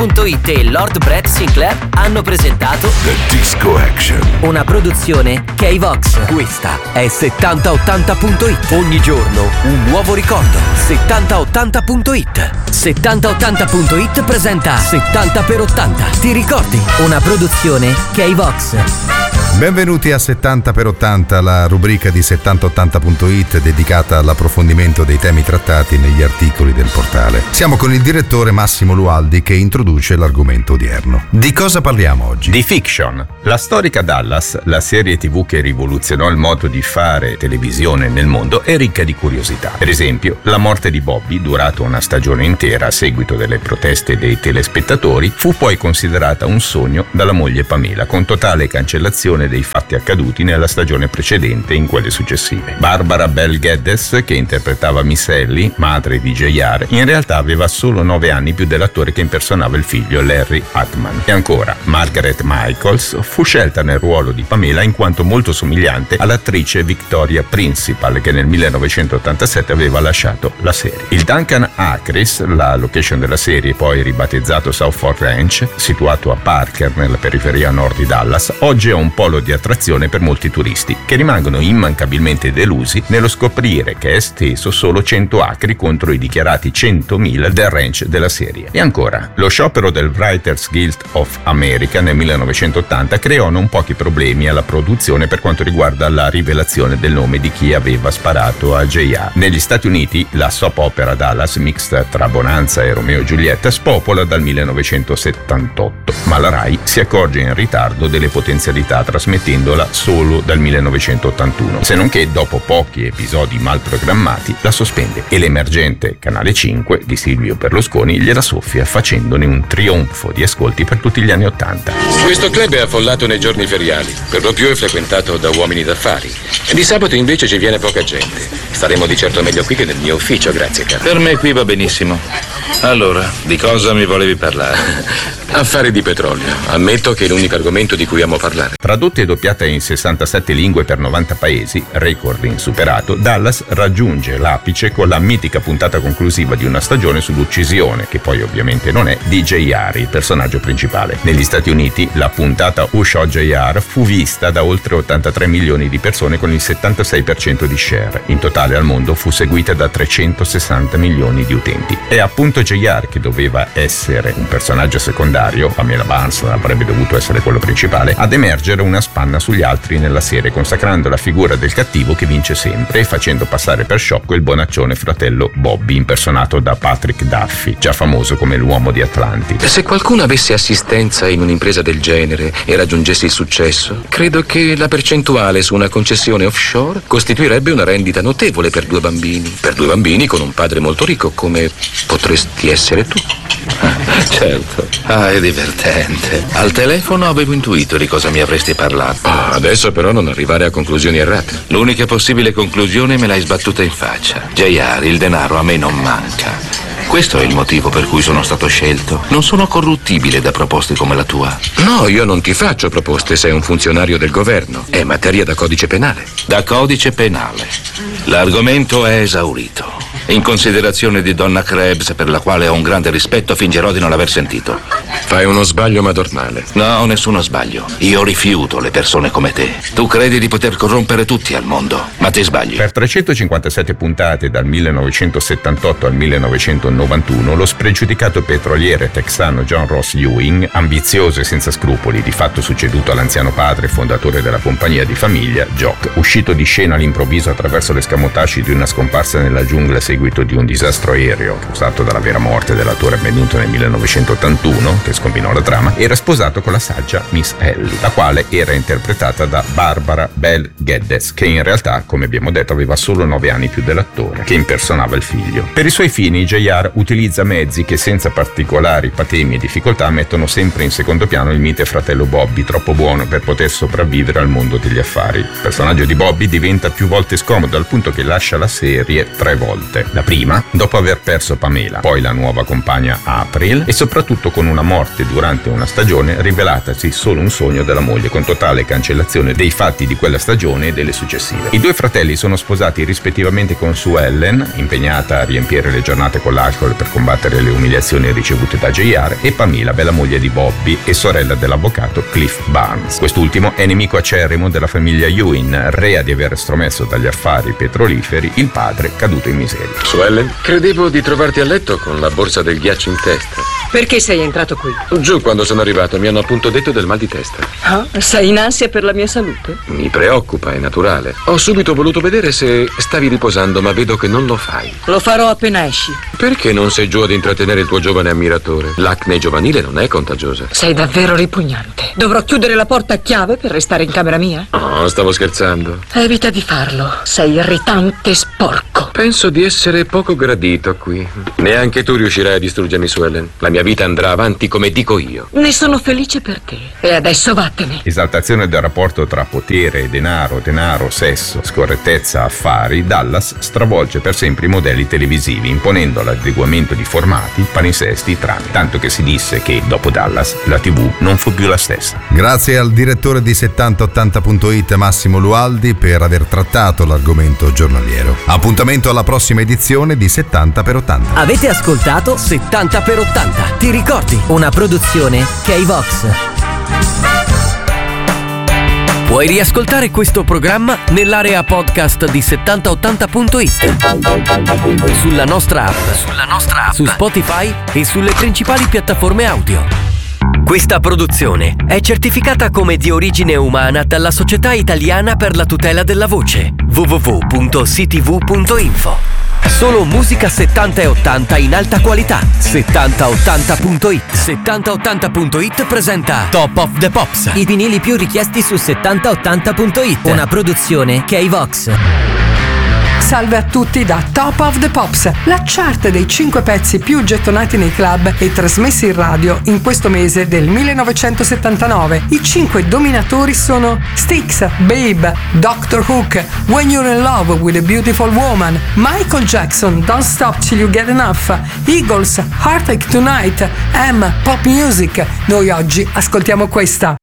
7080.it e Lord Brett Sinclair hanno presentato The Disco Action, una produzione K-Vox. Questa è 7080.it. Ogni giorno un nuovo ricordo. 7080.it. 7080.it presenta 70x80. Ti ricordi? Una produzione K-Vox. Benvenuti a 70x80, la rubrica di 7080.it dedicata all'approfondimento dei temi trattati negli articoli del portale. Siamo con il direttore Massimo Lualdi che introduce l'argomento odierno. Di cosa parliamo oggi? Di Fiction, la storica Dallas, la serie TV che rivoluzionò il modo di fare televisione nel mondo, è ricca di curiosità. Per esempio, la morte di Bobby, durata una stagione intera a seguito delle proteste dei telespettatori, fu poi considerata un sogno dalla moglie Pamela, con totale cancellazione dei fatti accaduti nella stagione precedente e in quelle successive. Barbara Bel Geddes, che interpretava Miss Ellie, madre di JR, in realtà aveva solo 9 anni più dell'attore che impersonava il figlio, Larry Hackman. E ancora, Margaret Michaels fu scelta nel ruolo di Pamela in quanto molto somigliante all'attrice Victoria Principal, che nel 1987 aveva lasciato la serie. Il Duncan Acres, la location della serie, poi ribattezzato South Fork Ranch, situato a Parker nella periferia nord di Dallas, oggi è un polo di attrazione per molti turisti, che rimangono immancabilmente delusi nello scoprire che è esteso solo 100 acri contro i dichiarati 100.000 del ranch della serie. E ancora, lo sciopero del Writers Guild of America nel 1980 creò non pochi problemi alla produzione per quanto riguarda la rivelazione del nome di chi aveva sparato a JR. Negli Stati Uniti la soap opera Dallas, mixta tra Bonanza e Romeo e Giulietta, spopola dal 1978, ma la Rai si accorge in ritardo delle potenzialità trasmettendola solo dal 1981, se non che dopo pochi episodi mal programmati la sospende e l'emergente Canale 5 di Silvio Berlusconi gliela soffia, facendone un trionfo di ascolti per tutti gli anni '80. Questo club è affollato nei giorni feriali, per lo più è frequentato da uomini d'affari. Di sabato invece ci viene poca gente. Staremo di certo meglio qui che nel mio ufficio, grazie caro. Per me qui va benissimo. Allora, di cosa mi volevi parlare? Affari di petrolio. Ammetto che è l'unico argomento di cui amo parlare. Tradotta e doppiata in 67 lingue per 90 paesi, record insuperato, Dallas raggiunge l'apice con la mitica puntata conclusiva di una stagione sull'uccisione, che poi ovviamente non è, di JR, il personaggio principale. Negli Stati Uniti la puntata Who Shot JR fu vista da oltre 83 milioni di persone con il 76% di share. In totale al mondo fu seguita da 360 milioni di utenti. È appunto JR che doveva essere un personaggio secondario, Pamela Barnes avrebbe dovuto essere quello principale, ad emergere una spanna sugli altri nella serie, consacrando la figura del cattivo che vince sempre e facendo passare per sciocco il bonaccione fratello Bobby, impersonato da Patrick Duffy, già famoso come l'uomo di Atlantide. Se qualcuno avesse assistenza in un'impresa del genere e raggiungesse il successo, credo che la percentuale su una concessione offshore costituirebbe una rendita notevole per 2 bambini. Per 2 bambini con un padre molto ricco, come potresti essere tu. Certo. È divertente. Al telefono avevo intuito di cosa mi avresti parlato. Adesso però non arrivare a conclusioni errate. L'unica possibile conclusione me l'hai sbattuta in faccia. JR, il denaro a me non manca. Questo è il motivo per cui sono stato scelto. Non sono corruttibile da proposte come la tua. No, io non ti faccio proposte, sei un funzionario del governo. È materia da codice penale. Da codice penale. L'argomento è esaurito. In considerazione di Donna Krebs, per la quale ho un grande rispetto, fingerò di non aver sentito. Fai uno sbaglio madornale. No, nessuno sbaglio. Io rifiuto le persone come te. Tu credi di poter corrompere tutti al mondo, ma ti sbagli. Per 357 puntate dal 1978 al 1991, lo spregiudicato petroliere texano John Ross Ewing, ambizioso e senza scrupoli, di fatto succeduto all'anziano padre fondatore della compagnia di famiglia, Jock, uscito di scena all'improvviso attraverso l'escamotage di una scomparsa nella giungla a seguito di un disastro aereo causato dalla vera morte dell'attore avvenuto nel 1981, che scombinò la trama, era sposato con la saggia Miss Ellie, la quale era interpretata da Barbara Bel Geddes, che in realtà, come abbiamo detto, aveva solo 9 anni più dell'attore, che impersonava il figlio. Per i suoi fini, JR utilizza mezzi che senza particolari patemi e difficoltà mettono sempre in secondo piano il mite fratello Bobby, troppo buono per poter sopravvivere al mondo degli affari. Il personaggio di Bobby diventa più volte scomodo al punto che lascia la serie 3 volte. volte. La prima, dopo aver perso Pamela, poi la nuova compagna April e soprattutto con una morte durante una stagione rivelatasi solo un sogno della moglie, con totale cancellazione dei fatti di quella stagione e delle successive. I due fratelli sono sposati rispettivamente con Sue Ellen, impegnata a riempire le giornate con l'alcol per combattere le umiliazioni ricevute da JR, e Pamela, bella moglie di Bobby e sorella dell'avvocato Cliff Barnes. Quest'ultimo è nemico acerrimo della famiglia Ewing, rea di aver estromesso dagli affari petroliferi il padre caduto in miseria. Sue Ellen, credevo di trovarti a letto con la borsa del ghiaccio in testa. Perché sei entrato qui? Giù, quando sono arrivato, mi hanno appunto detto del mal di testa. Ah, sei in ansia per la mia salute? Mi preoccupa, è naturale. Ho subito voluto vedere se stavi riposando, ma vedo che non lo fai. Lo farò appena esci. Perché non sei giù ad intrattenere il tuo giovane ammiratore? L'acne giovanile non è contagiosa. Sei davvero ripugnante. Dovrò chiudere la porta a chiave per restare in camera mia? No, stavo scherzando. Evita di farlo. Sei irritante e sporco. Penso di essere poco gradito qui. Neanche tu riuscirai a distruggermi, Sue Ellen. La mia vita andrà avanti come dico io. Ne sono felice per te. E adesso vattene. Esaltazione del rapporto tra potere e denaro, sesso, scorrettezza, affari, Dallas stravolge per sempre i modelli televisivi, imponendo l'adeguamento di formati, palinsesti, trame. Tanto che si disse che, dopo Dallas, la TV non fu più la stessa. Grazie al direttore di 7080.it Massimo Lualdi per aver trattato l'argomento giornaliero. Appuntamento alla prossima edizione di 70x80. Avete ascoltato 70x80. Ti ricordi? Una produzione K-Vox. Puoi riascoltare questo programma nell'area podcast di 7080.it, sulla nostra app, su Spotify e sulle principali piattaforme audio. Questa produzione è certificata come di origine umana dalla Società Italiana per la tutela della voce, www.ctv.info. Solo musica 70 e 80 in alta qualità. 7080.it. 7080.it presenta Top of the Pops, i vinili più richiesti su 7080.it. Una produzione K-Vox. Salve a tutti da Top of the Pops, la chart dei 5 pezzi più gettonati nei club e trasmessi in radio in questo mese del 1979. I 5 dominatori sono Styx, Babe, Dr. Hook, When You're in Love with a Beautiful Woman, Michael Jackson, Don't Stop Till You Get Enough, Eagles, Heartache Tonight, Pop Music. Noi oggi ascoltiamo questa.